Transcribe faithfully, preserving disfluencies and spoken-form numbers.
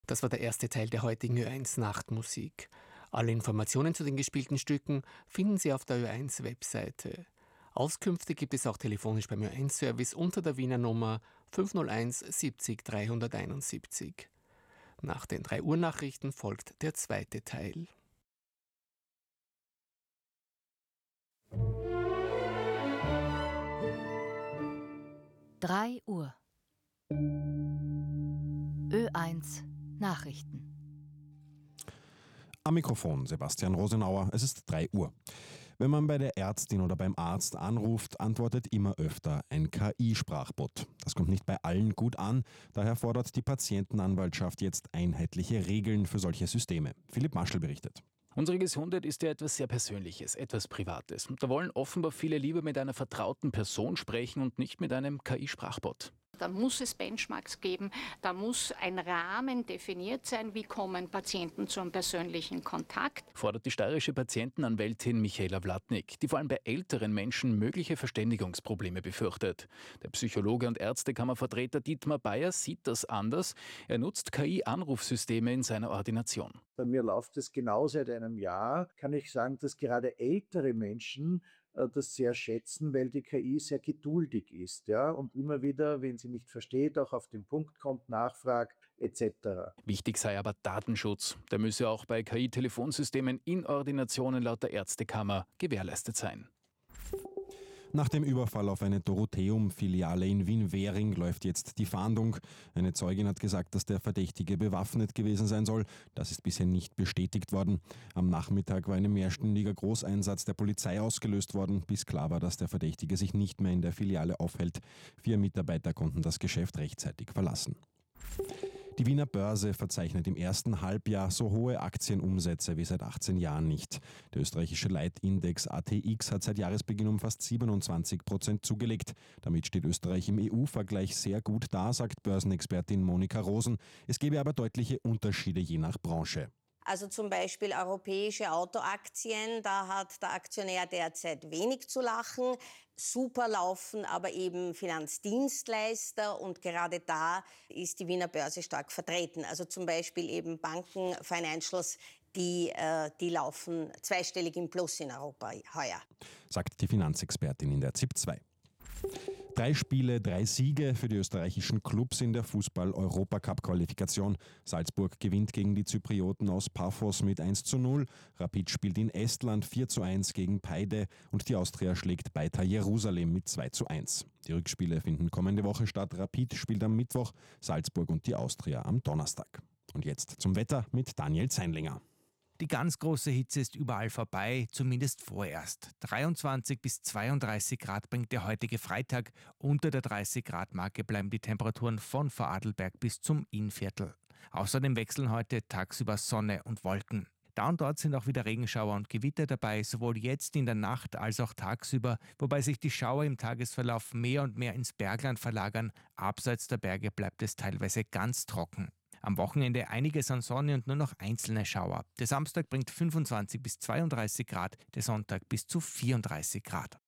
Das war der erste Teil der heutigen Ö eins Nachtmusik. Alle Informationen zu den gespielten Stücken finden Sie auf der Ö eins Webseite. Auskünfte gibt es auch telefonisch beim Ö eins Service unter der Wiener Nummer fünf null eins siebzig dreihunderteinundsiebzig. Nach den drei Uhr Nachrichten folgt der zweite Teil. drei Uhr. Ö eins Nachrichten. Am Mikrofon Sebastian Rosenauer, es ist drei Uhr. Wenn man bei der Ärztin oder beim Arzt anruft, antwortet immer öfter ein K I-Sprachbot. Das kommt nicht bei allen gut an, daher fordert die Patientenanwaltschaft jetzt einheitliche Regeln für solche Systeme. Philipp Maschel berichtet. Unsere Gesundheit ist ja etwas sehr Persönliches, etwas Privates. Und da wollen offenbar viele lieber mit einer vertrauten Person sprechen und nicht mit einem K I-Sprachbot. Da muss es Benchmarks geben, da muss ein Rahmen definiert sein, wie kommen Patienten zum persönlichen Kontakt. Fordert die steirische Patientenanwältin Michaela Wlatnik, die vor allem bei älteren Menschen mögliche Verständigungsprobleme befürchtet. Der Psychologe und Ärztekammervertreter Dietmar Bayer sieht das anders. Er nutzt K I-Anrufsysteme in seiner Ordination. Bei mir läuft es genau seit einem Jahr. Kann ich sagen, dass gerade ältere Menschen das sehr schätzen, weil die K I sehr geduldig ist, ja, und immer wieder, wenn sie nicht versteht, auch auf den Punkt kommt, nachfragt et cetera. Wichtig sei aber Datenschutz. Der müsse auch bei K I-Telefonsystemen in Ordinationen laut der Ärztekammer gewährleistet sein. Nach dem Überfall auf eine Dorotheum-Filiale in Wien-Währing läuft jetzt die Fahndung. Eine Zeugin hat gesagt, dass der Verdächtige bewaffnet gewesen sein soll. Das ist bisher nicht bestätigt worden. Am Nachmittag war ein mehrstündiger Großeinsatz der Polizei ausgelöst worden, bis klar war, dass der Verdächtige sich nicht mehr in der Filiale aufhält. Vier Mitarbeiter konnten das Geschäft rechtzeitig verlassen. Die Wiener Börse verzeichnet im ersten Halbjahr so hohe Aktienumsätze wie seit achtzehn Jahren nicht. Der österreichische Leitindex A T X hat seit Jahresbeginn um fast siebenundzwanzig Prozent zugelegt. Damit steht Österreich im E U-Vergleich sehr gut da, sagt Börsenexpertin Monika Rosen. Es gebe aber deutliche Unterschiede je nach Branche. Also zum Beispiel europäische Autoaktien, da hat der Aktionär derzeit wenig zu lachen. Super laufen aber eben Finanzdienstleister und gerade da ist die Wiener Börse stark vertreten. Also zum Beispiel eben Banken, Financials, die, äh, die laufen zweistellig im Plus in Europa heuer. Sagt die Finanzexpertin in der Z I P zwei. Drei Spiele, drei Siege für die österreichischen Clubs in der Fußball-Europacup-Qualifikation. Salzburg gewinnt gegen die Zyprioten aus Paphos mit eins zu null. Rapid spielt in Estland vier zu eins gegen Paide und die Austria schlägt Beitar Jerusalem mit zwei zu eins. Die Rückspiele finden kommende Woche statt. Rapid spielt am Mittwoch, Salzburg und die Austria am Donnerstag. Und jetzt zum Wetter mit Daniel Zeinlinger. Die ganz große Hitze ist überall vorbei, zumindest vorerst. dreiundzwanzig bis zweiunddreißig Grad bringt der heutige Freitag. Unter der dreißig Grad Marke bleiben die Temperaturen von Vorarlberg bis zum Innviertel. Außerdem wechseln heute tagsüber Sonne und Wolken. Da und dort sind auch wieder Regenschauer und Gewitter dabei, sowohl jetzt in der Nacht als auch tagsüber, wobei sich die Schauer im Tagesverlauf mehr und mehr ins Bergland verlagern. Abseits der Berge bleibt es teilweise ganz trocken. Am Wochenende einiges an Sonne und nur noch einzelne Schauer. Der Samstag bringt fünfundzwanzig bis zweiunddreißig Grad, der Sonntag bis zu vierunddreißig Grad.